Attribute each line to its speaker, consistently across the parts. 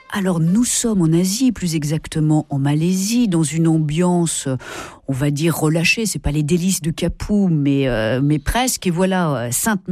Speaker 1: Alors, nous sommes en Asie, plus exactement en Malaisie, dans une ambiance, on va dire, relâchée. C'est pas les délices de Kapou, mais presque. Et voilà,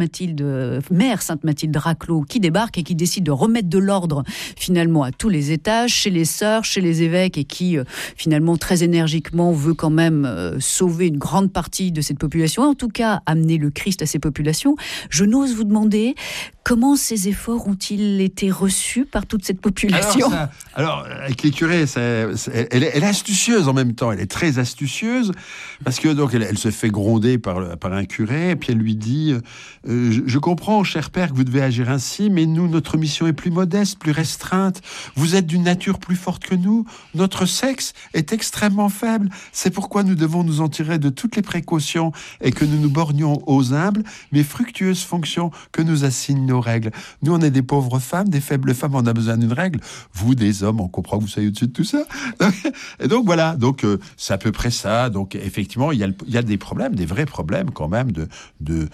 Speaker 1: mère Sainte-Mathilde Raclot, qui débarque et qui décide de remettre de l'ordre, finalement, à tous les étages, chez les sœurs, chez les évêques, et qui, finalement, très énergiquement, veut quand même sauver une grande partie de cette population, en tout cas, amener le Christ à ces populations. Je n'ose vous demander comment ces efforts ont-ils été reçus par toute cette population ?
Speaker 2: Alors, avec les curés, elle est astucieuse en même temps. Elle est très astucieuse parce que donc elle se fait gronder par un curé, et puis elle lui dit je comprends, cher père, que vous devez agir ainsi, mais nous, notre mission est plus modeste, plus restreinte. Vous êtes d'une nature plus forte que nous. Notre sexe est extrêmement faible. C'est pourquoi nous devons nous en tirer de toutes les précautions et que nous nous bornions aux humbles mais fructueuses fonctions que nous assignent nos règles. Nous, on est des pauvres femmes, des faibles femmes, on a besoin d'une règle. Vous, des hommes, on comprend que vous soyez au-dessus de tout ça. Et donc voilà, c'est à peu près ça. Donc effectivement, il y a des problèmes, des vrais problèmes quand même de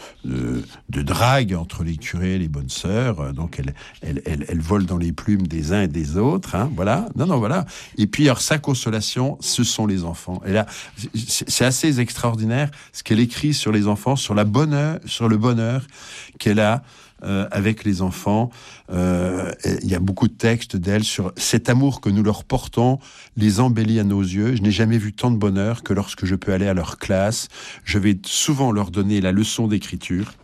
Speaker 2: drague entre les curés et les bonnes sœurs. Donc elles volent dans les plumes des uns et des autres. Hein, voilà. Non, voilà. Et puis alors sa consolation, ce sont les enfants. Et là, c'est assez extraordinaire ce qu'elle écrit sur les enfants, sur le bonheur qu'elle a. Avec les enfants, il y a beaucoup de textes d'elle sur cet amour que nous leur portons, les embellit à nos yeux. Je n'ai jamais vu tant de bonheur que lorsque je peux aller à leur classe. Je vais souvent leur donner la leçon d'écriture.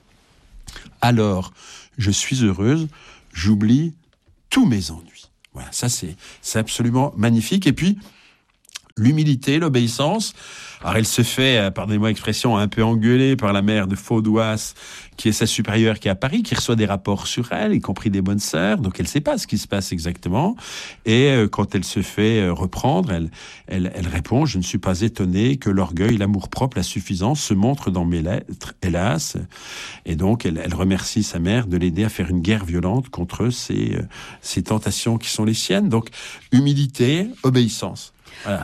Speaker 2: Alors, je suis heureuse, j'oublie tous mes ennuis. Voilà, ça c'est absolument magnifique. Et puis, l'humilité, l'obéissance. Alors, elle se fait, pardonnez-moi l'expression, un peu engueuler par la mère de Faudouas, qui est sa supérieure, qui est à Paris, qui reçoit des rapports sur elle, y compris des bonnes sœurs. Donc, elle ne sait pas ce qui se passe exactement. Et quand elle se fait reprendre, elle répond « Je ne suis pas étonnée que l'orgueil, l'amour-propre, la suffisance se montrent dans mes lettres, hélas. » Et donc, elle remercie sa mère de l'aider à faire une guerre violente contre ces tentations qui sont les siennes. Donc, humilité, obéissance. Voilà.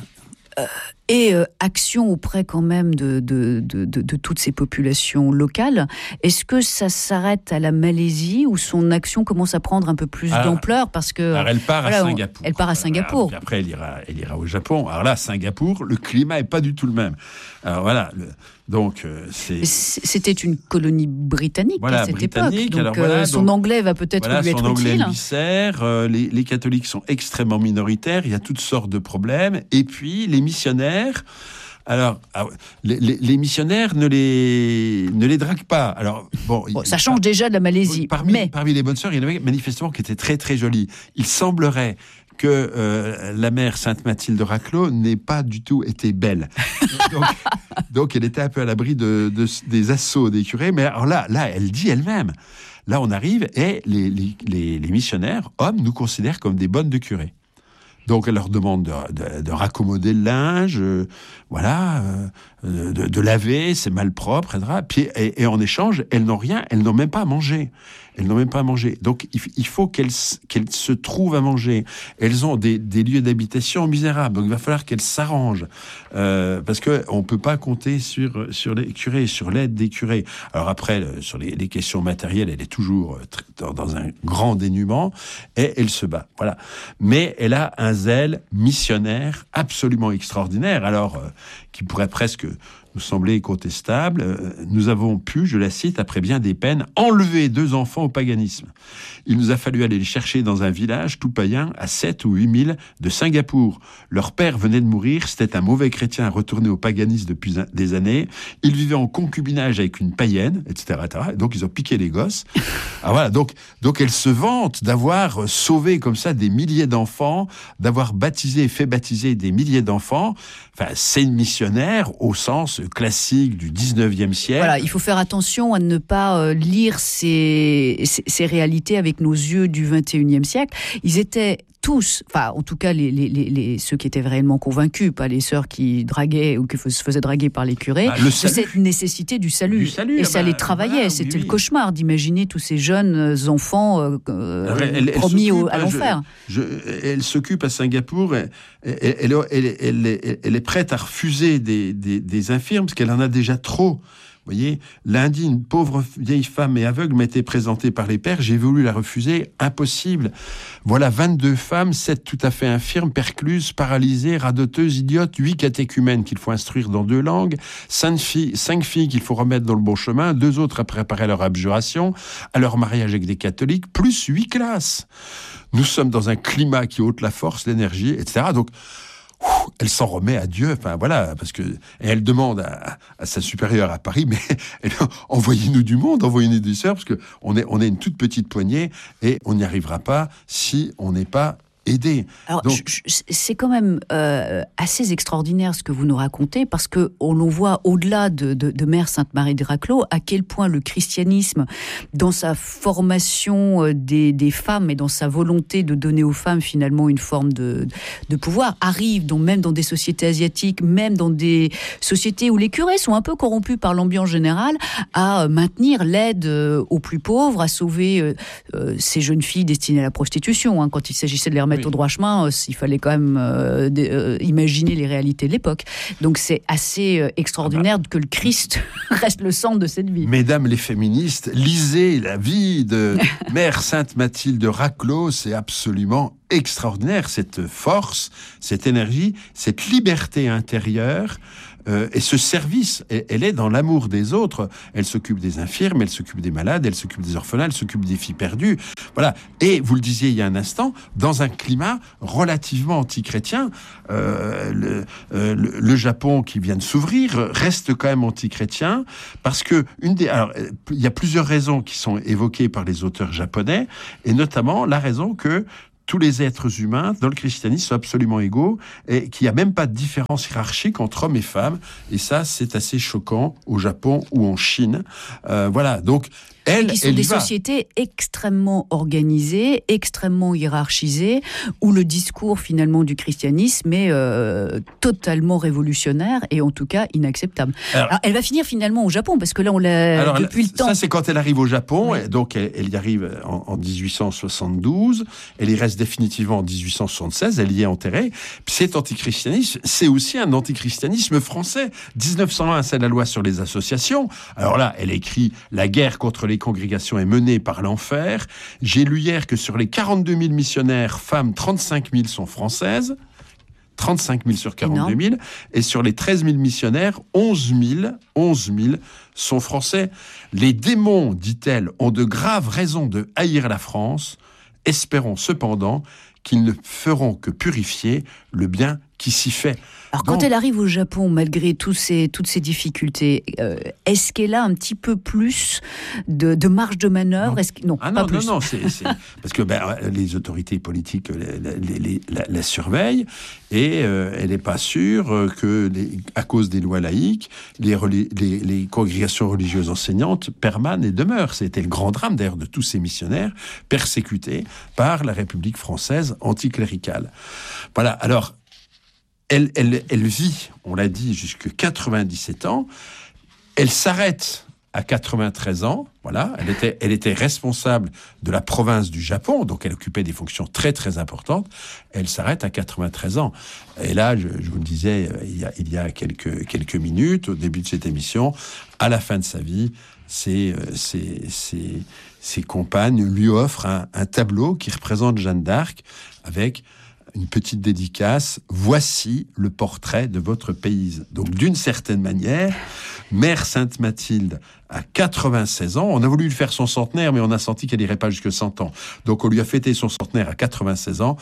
Speaker 1: Et action auprès quand même de toutes ces populations locales. Est-ce que ça s'arrête à la Malaisie ou son action commence à prendre un peu plus d'ampleur parce que
Speaker 2: alors elle part à Singapour.
Speaker 1: Elle part à Singapour.
Speaker 2: Puis après elle ira au Japon. Alors là, Singapour, le climat est pas du tout le même. Alors voilà.
Speaker 1: C'était une colonie britannique à cette époque. Donc, son anglais va peut-être lui être utile.
Speaker 2: Son anglais lui sert. Les catholiques sont extrêmement minoritaires. Il y a toutes sortes de problèmes. Et puis les missionnaires. Alors, les missionnaires ne les draguent pas. Alors,
Speaker 1: ça change déjà de la Malaisie.
Speaker 2: Parmi les bonnes sœurs, il y en avait manifestement qui étaient très très jolies. Il semblerait que la mère Sainte-Mathilde Raclot n'ait pas du tout été belle. Donc elle était un peu à l'abri des assauts des curés. Mais alors là, elle dit elle-même. Là, on arrive et les missionnaires, hommes, nous considèrent comme des bonnes de curés. Donc, elle leur demande de raccommoder le linge, de laver, c'est malpropre, etc. Puis, et en échange, elles n'ont rien, elles n'ont même pas à manger. Donc, il faut qu'elles se trouvent à manger. Elles ont des lieux d'habitation misérables. Donc, il va falloir qu'elles s'arrangent. Parce qu'on ne peut pas compter sur les curés, sur l'aide des curés. Alors après, sur les questions matérielles, elle est toujours dans un grand dénuement. Et elle se bat. Voilà. Mais elle a un zèle missionnaire absolument extraordinaire. Alors, qui pourrait presque nous sembler contestable. Nous avons pu, je la cite, après bien des peines, enlever 2 enfants au paganisme. Il nous a fallu aller les chercher dans un village tout païen à 7 ou 8 milles de Singapour. Leur père venait de mourir, c'était un mauvais chrétien retourné au paganisme depuis des années. Il vivait en concubinage avec une païenne, etc., etc. Donc ils ont piqué les gosses. Ah, voilà, donc elle se vante d'avoir sauvé comme ça des milliers d'enfants, d'avoir fait baptiser des milliers d'enfants. Enfin, c'est une missionnaire au sens classique du 19e siècle.
Speaker 1: Voilà, il faut faire attention à ne pas lire ces réalités avec nos yeux du 21e siècle. Ils étaient tous, enfin en tout cas ceux qui étaient réellement convaincus, pas les sœurs qui draguaient ou qui se faisaient draguer par les curés, de cette nécessité du salut. Et ça les travaillait, voilà, c'était le cauchemar d'imaginer tous ces jeunes enfants promis à l'enfer.
Speaker 2: Elle s'occupe à Singapour, elle est prête à refuser des infirmes parce qu'elle en a déjà trop. voyez, lundi, une pauvre vieille femme et aveugle m'était présentée par les pères. J'ai voulu la refuser. Impossible. Voilà 22 femmes, 7 tout à fait infirmes, percluses, paralysées, radoteuses, idiotes, 8 catéchumènes qu'il faut instruire dans 2 langues, 5 filles qu'il faut remettre dans le bon chemin, 2 autres à préparer à leur abjuration, à leur mariage avec des catholiques, plus 8 classes. Nous sommes dans un climat qui ôte la force, l'énergie, etc. Donc, elle s'en remet à Dieu, enfin voilà, parce que et elle demande à sa supérieure à Paris, mais envoyez-nous du monde, envoyez-nous des sœurs, parce que on est une toute petite poignée et on n'y arrivera pas si on n'est pas aidé.
Speaker 1: Alors, c'est quand même assez extraordinaire ce que vous nous racontez, parce que on voit au-delà de Mère Sainte-Marie de Raclos à quel point le christianisme, dans sa formation des femmes et dans sa volonté de donner aux femmes finalement une forme de pouvoir, arrive même dans des sociétés asiatiques, même dans des sociétés où les curés sont un peu corrompus par l'ambiance générale, à maintenir l'aide aux plus pauvres, à sauver ces jeunes filles destinées à la prostitution, hein, quand il s'agissait de les remettre au droit chemin, il fallait quand même imaginer les réalités de l'époque. Donc c'est assez extraordinaire que le Christ reste le centre de cette vie.
Speaker 2: Mesdames les féministes, lisez la vie de Mère Sainte Mathilde de Raclos, c'est absolument extraordinaire, cette force, cette énergie, cette liberté intérieure. Et ce service, elle est dans l'amour des autres. Elle s'occupe des infirmes, elle s'occupe des malades, elle s'occupe des orphelins, elle s'occupe des filles perdues. Voilà. Et vous le disiez il y a un instant, dans un climat relativement anti-chrétien, le Japon qui vient de s'ouvrir reste quand même anti-chrétien parce que alors, il y a plusieurs raisons qui sont évoquées par les auteurs japonais, et notamment la raison que tous les êtres humains dans le christianisme sont absolument égaux et qu'il n'y a même pas de différence hiérarchique entre hommes et femmes. Et ça, c'est assez choquant au Japon ou en Chine. Voilà, donc
Speaker 1: qui sont des sociétés extrêmement organisées, extrêmement hiérarchisées, où le discours finalement du christianisme est totalement révolutionnaire et en tout cas inacceptable. Alors, elle va finir finalement au Japon, parce que là on l'a depuis le temps.
Speaker 2: Ça c'est quand elle arrive au Japon, oui. Donc elle y arrive en 1872, elle y reste définitivement en 1876, elle y est enterrée. Puis cet antichristianisme, c'est aussi un antichristianisme français. 1901, c'est la loi sur les associations. Alors là, elle écrit « La guerre contre les congrégations est menée par l'enfer ». J'ai lu hier que sur les 42 000 missionnaires femmes, 35 000 sont françaises. 35 000 sur 42 000. Et sur les 13 000 missionnaires, 11 000 sont français. Les démons, dit-elle, ont de graves raisons de haïr la France. Espérons cependant qu'ils ne feront que purifier le bien qui s'y fait.
Speaker 1: Alors quand elle arrive au Japon, malgré toutes ces difficultés, est-ce qu'elle a un petit peu plus de marge de manœuvre ?
Speaker 2: Non, c'est parce que les autorités politiques la surveillent et elle n'est pas sûre que, à cause des lois laïques, les congrégations religieuses enseignantes permanent et demeurent. C'était le grand drame d'ailleurs de tous ces missionnaires persécutés par la République française anticléricale. Voilà, alors elle vit, on l'a dit, jusqu'à 97 ans. Elle s'arrête à 93 ans. Voilà, elle était responsable de la province du Japon, donc elle occupait des fonctions très très importantes. Elle s'arrête à 93 ans. Et là, je vous le disais il y a quelques minutes, au début de cette émission, à la fin de sa vie, ses compagnes lui offrent un tableau qui représente Jeanne d'Arc avec une petite dédicace. Voici le portrait de votre pays. Donc, d'une certaine manière, Mère Sainte-Mathilde a 96 ans. On a voulu lui faire son centenaire, mais on a senti qu'elle n'irait pas jusque 100 ans. Donc, on lui a fêté son centenaire à 96 ans.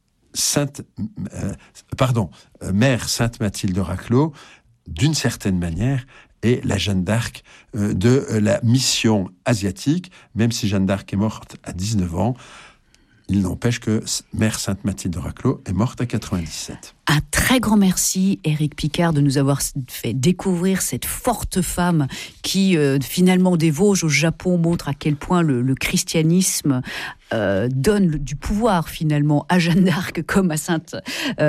Speaker 2: Mère Sainte-Mathilde de Raclos, d'une certaine manière, est la Jeanne d'Arc de la mission asiatique. Même si Jeanne d'Arc est morte à 19 ans, il n'empêche que Mère Sainte-Mathilde de Raclos est morte à 97.
Speaker 1: Un très grand merci, Éric Picard, de nous avoir fait découvrir cette forte femme qui, finalement, des Vosges au Japon, montre à quel point le christianisme donne du pouvoir, finalement, à Jeanne d'Arc comme à Sainte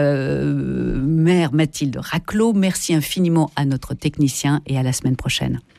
Speaker 1: Mère Mathilde de Raclos. Merci infiniment à notre technicien et à la semaine prochaine.